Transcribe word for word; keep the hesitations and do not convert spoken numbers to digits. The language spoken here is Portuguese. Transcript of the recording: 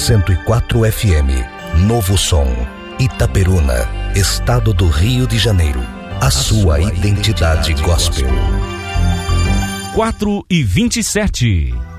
cento e quatro F M. Novo Som. Itaperuna, Estado do Rio de Janeiro. A, a sua, sua identidade, identidade gospel. quatro e vinte e sete.